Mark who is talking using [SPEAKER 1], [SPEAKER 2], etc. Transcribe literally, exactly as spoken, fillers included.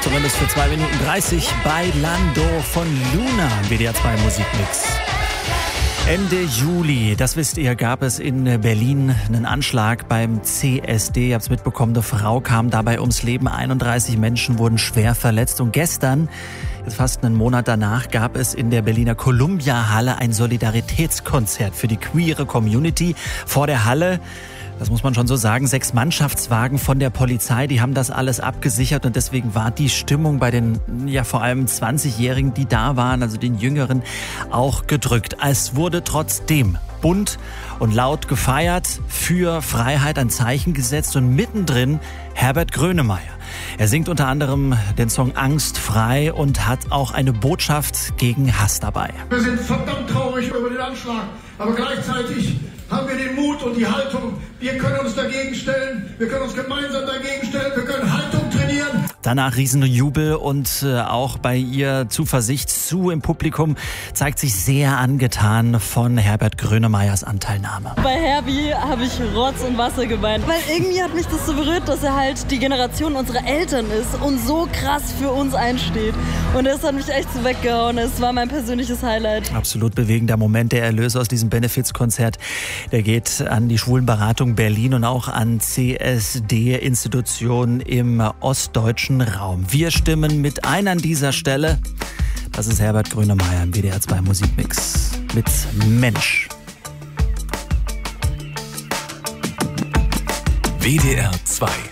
[SPEAKER 1] Zumindest für zwei Minuten dreißig bei Lando von Luna im W D R zwei Musikmix. Ende Juli, das wisst ihr, gab es in Berlin einen Anschlag beim C S D. Ihr habt es mitbekommen, eine Frau kam dabei ums Leben. einunddreißig Menschen wurden schwer verletzt. Und gestern, jetzt fast einen Monat danach, gab es in der Berliner Columbia-Halle ein Solidaritätskonzert für die queere Community. Vor der Halle, das muss man schon so sagen, sechs Mannschaftswagen von der Polizei, die haben das alles abgesichert und deswegen war die Stimmung bei den, ja vor allem zwanzigjährigen, die da waren, also den Jüngeren, auch gedrückt. Es wurde trotzdem bunt und laut gefeiert, für Freiheit ein Zeichen gesetzt und mittendrin Herbert Grönemeyer. Er singt unter anderem den Song Angst frei und hat auch eine Botschaft gegen Hass dabei.
[SPEAKER 2] Wir sind verdammt traurig über den Anschlag, aber gleichzeitig haben wir den Mut und die Haltung. Wir können uns dagegen stellen, wir können uns gemeinsam dagegen stellen, wir können Haltung trainieren.
[SPEAKER 1] Danach Riesenjubel und äh, auch bei ihr Zuversicht. Sue im Publikum zeigt sich sehr angetan von Herbert Grönemeyers Anteilnahme.
[SPEAKER 3] Bei Herbie habe ich Rotz und Wasser geweint, weil irgendwie hat mich das so berührt, dass er halt die Generation unserer Eltern ist und so krass für uns einsteht. Und das hat mich echt so weggehauen. Es war mein persönliches Highlight.
[SPEAKER 1] Absolut bewegender Moment. Der Erlös aus diesem Benefizkonzert, der geht an die Schwulenberatung Berlin und auch an C S D-Institutionen im ostdeutschen Raum. Wir stimmen mit ein an dieser Stelle. Das ist Herbert Grönemeyer im W D R zwei Musikmix mit Mensch.
[SPEAKER 4] W D R zwei